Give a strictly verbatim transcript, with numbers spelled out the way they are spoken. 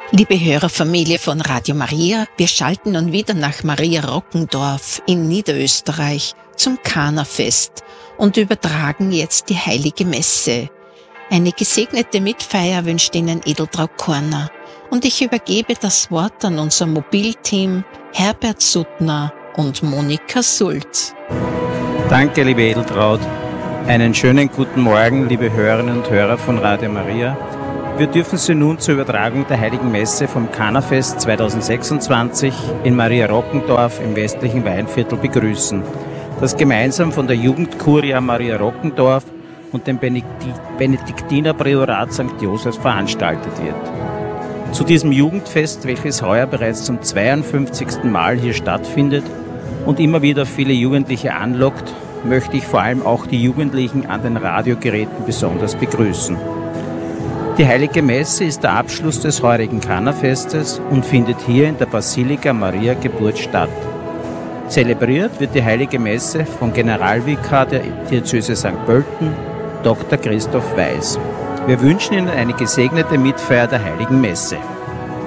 Liebe Hörerfamilie von Radio Maria, wir schalten nun wieder nach Maria Rockendorf in Niederösterreich zum Kana-Fest und übertragen jetzt die Heilige Messe. Eine gesegnete Mitfeier wünscht Ihnen Edeltraud Korner und ich übergebe das Wort an unser Mobilteam Herbert Suttner und Monika Sulz. Danke, liebe Edeltraud. Einen schönen guten Morgen, liebe Hörerinnen und Hörer von Radio Maria. Wir dürfen Sie nun zur Übertragung der Heiligen Messe vom Kana-Fest zweitausendsechsundzwanzig in Maria Rockendorf im westlichen Weinviertel begrüßen, das gemeinsam von der Jugendkuria Maria Rockendorf und dem Benediktinerpriorat Sankt Joseph veranstaltet wird. Zu diesem Jugendfest, welches heuer bereits zum zweiundfünfzigsten Mal hier stattfindet und immer wieder viele Jugendliche anlockt, möchte ich vor allem auch die Jugendlichen an den Radiogeräten besonders begrüßen. Die Heilige Messe ist der Abschluss des heurigen Kana-Festes und findet hier in der Basilika Maria Geburt statt. Zelebriert wird die Heilige Messe vom Generalvikar der Diözese Sankt Pölten, Doktor Christoph Weiß. Wir wünschen Ihnen eine gesegnete Mitfeier der Heiligen Messe.